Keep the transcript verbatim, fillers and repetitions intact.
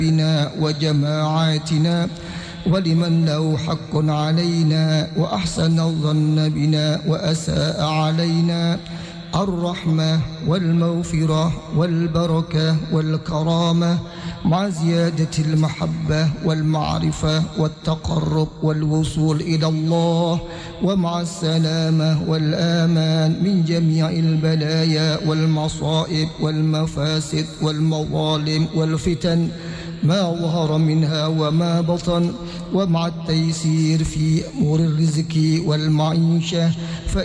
بنا وجماعاتنا ولمن له حق علينا وأحسن الظن بنا وأساء علينا الرحمة والمغفرة والبركة والكرامة مع زيادة المحبة والمعرفة والتقرب والوصول إلى الله ومع السلامة والآمان من جميع البلايا والمصائب والمفاسد والمظالم والفتن ما ظهر منها وما بطن ومع التيسير في أمور الرزق والمعيشة.